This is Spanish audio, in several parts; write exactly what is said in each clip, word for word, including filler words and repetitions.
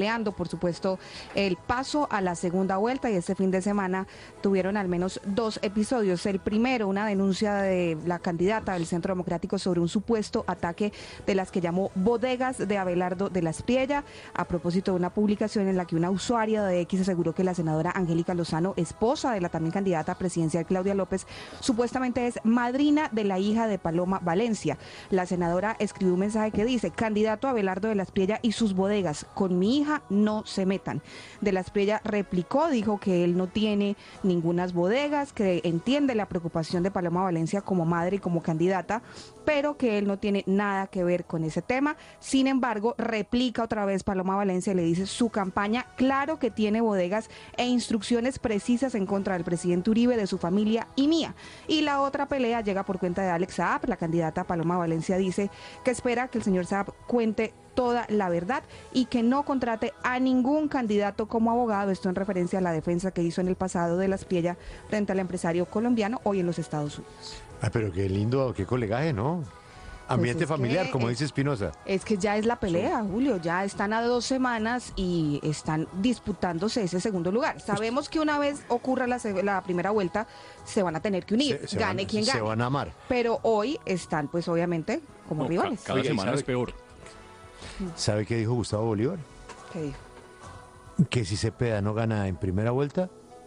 peleando, por supuesto, el paso a la segunda vuelta, y este fin de semana tuvieron al menos dos episodios. El primero, una denuncia de la candidata del Centro Democrático sobre un supuesto ataque de las que llamó bodegas de Abelardo de la Espriella, a propósito de una publicación en la que una usuaria de X aseguró que la senadora Angélica Lozano, esposa de la también candidata presidencial Claudia López, supuestamente es madrina de la hija de Paloma Valencia. La senadora escribió un mensaje que dice: candidato Abelardo de la Espriella y sus bodegas, con mi hija no se metan. De la Espriella replicó, dijo que él no tiene ningunas bodegas, que entiende la preocupación de Paloma Valencia como madre y como candidata, pero que él no tiene nada que ver con ese tema. Sin embargo, replica otra vez Paloma Valencia y le dice: su campaña, claro que tiene bodegas e instrucciones precisas en contra del presidente Uribe, de su familia y mía. Y la otra pelea llega por cuenta de Alex Saab. La candidata Paloma Valencia dice que espera que el señor Saab cuente toda la verdad y que no contrate a ningún candidato como abogado. Esto en referencia a la defensa que hizo en el pasado de la Espriella frente al empresario colombiano, hoy en los Estados Unidos. Ah, pero qué lindo, qué colegaje, ¿no? Ambiente pues familiar, como es, dice Espinosa. Es que ya es la pelea, Julio, ya están a dos semanas y están disputándose ese segundo lugar. Sabemos que una vez ocurra la, la primera vuelta, se van a tener que unir, se, se gane van, quien gane. Se van a amar. Pero hoy están, pues obviamente, como no, rivales. Cada Oye, semana es peor. ¿Sabe qué dijo Gustavo Bolívar? ¿Qué dijo? Que si Cepeda no gana en primera vuelta,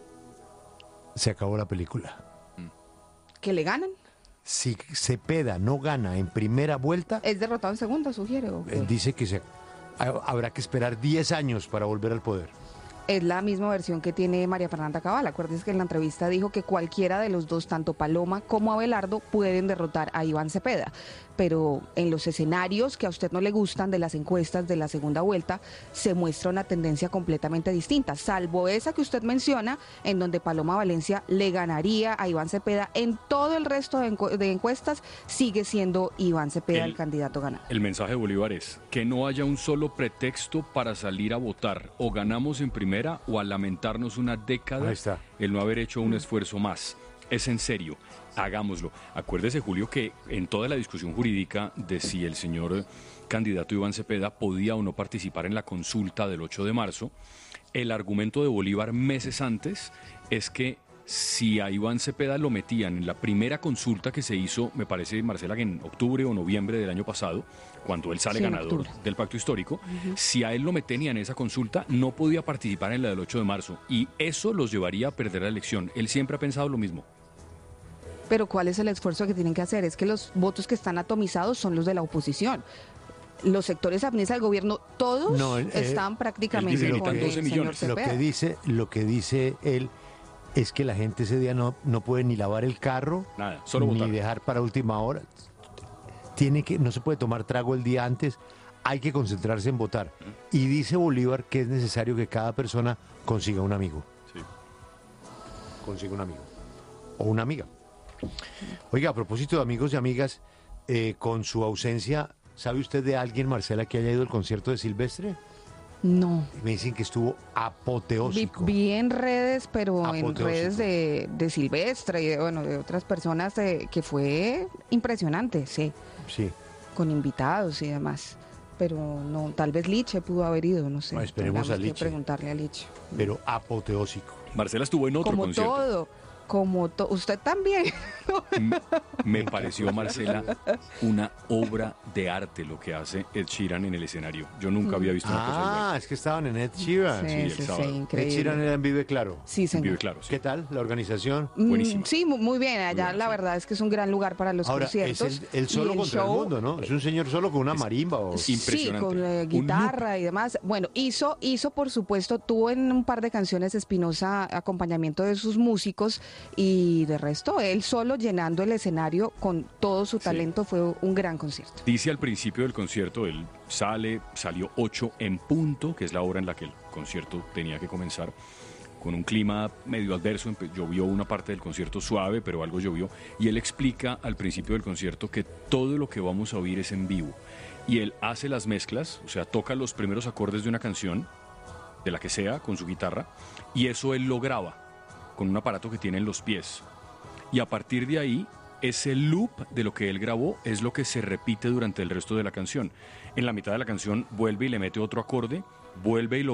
se acabó la película. ¿Que le ganan? Si Cepeda no gana en primera vuelta... ¿Es derrotado en segunda, sugiere? ¿O él dice que se, habrá que esperar diez años para volver al poder. Es la misma versión que tiene María Fernanda Cabal. Acuérdense que en la entrevista dijo que cualquiera de los dos, tanto Paloma como Abelardo, pueden derrotar a Iván Cepeda. Pero en los escenarios que a usted no le gustan de las encuestas de la segunda vuelta, se muestra una tendencia completamente distinta, salvo esa que usted menciona, en donde Paloma Valencia le ganaría a Iván Cepeda. En todo el resto de, encu de encuestas sigue siendo Iván Cepeda el, el candidato ganador. El mensaje de Bolívar es que no haya un solo pretexto para salir a votar. O ganamos en primera o a lamentarnos una década el no haber hecho un esfuerzo más. Es en serio, hagámoslo. Acuérdese, Julio, que en toda la discusión jurídica de si el señor candidato Iván Cepeda podía o no participar en la consulta del ocho de marzo, el argumento de Bolívar meses antes es que si a Iván Cepeda lo metían en la primera consulta que se hizo, me parece, Marcela, que en octubre o noviembre del año pasado, cuando él sale sí, ganador octubre. del pacto histórico, uh-huh. si a él lo metían en esa consulta, no podía participar en la del ocho de marzo, y eso los llevaría a perder la elección. Él siempre ha pensado lo mismo. Pero ¿cuál es el esfuerzo que tienen que hacer? Es que los votos que están atomizados son los de la oposición. Los sectores afines al gobierno, todos no, eh, eh, están prácticamente con el señor Cepeda. Lo que dice, lo que dice él es que la gente ese día no, no puede ni lavar el carro, Nada, solo ni votar. dejar para última hora. Tiene que, no se puede tomar trago el día antes, hay que concentrarse en votar. ¿Mm? Y dice Bolívar que es necesario que cada persona consiga un amigo. Sí. Consiga un amigo. O una amiga. Oiga, a propósito de amigos y amigas, eh, con su ausencia, ¿sabe usted de alguien, Marcela, que haya ido al concierto de Silvestre? No. Me dicen que estuvo apoteósico. Vi, vi en redes, pero apoteósico. en redes de, de Silvestre y de, bueno, de otras personas, de, que fue impresionante, sí. Sí. Con invitados y demás. Pero no, tal vez Liche pudo haber ido, no sé. No, esperemos a Liche. Que preguntarle a Liche. Pero apoteósico. Marcela estuvo en otro Como concierto. Como todo. Como to usted también. Me pareció, Marcela, una obra de arte lo que hace Ed Sheeran en el escenario. Yo nunca había visto una ah, cosa igual. Ah, es que estaban en Ed Sheeran. Sí, sí, sí, sí, increíble. Ed Sheeran era en Vive Claro. Sí, señor. Vive Claro, sí. ¿Qué tal la organización? Buenísimo. Sí, muy bien. Allá muy la verdad es que es un gran lugar para los Ahora, conciertos. Es el, el solo el contra show, el mundo, ¿no? Es un señor solo con una marimba. O... Sí, con eh, guitarra y demás. Bueno, hizo, hizo, por supuesto, tuvo en un par de canciones Espinosa acompañamiento de sus músicos y de resto, él solo llenando el escenario con todo su talento, sí. Fue un gran concierto. Dice al principio del concierto, él sale, salió ocho en punto, que es la hora en la que el concierto tenía que comenzar, con un clima medio adverso, llovió una parte del concierto suave, pero algo llovió, y él explica al principio del concierto que todo lo que vamos a oír es en vivo, y él hace las mezclas, o sea, toca los primeros acordes de una canción, de la que sea, con su guitarra, y eso él lo graba con un aparato que tiene en los pies. Y a partir de ahí, ese loop de lo que él grabó es lo que se repite durante el resto de la canción. En la mitad de la canción vuelve y le mete otro acorde vuelve y lo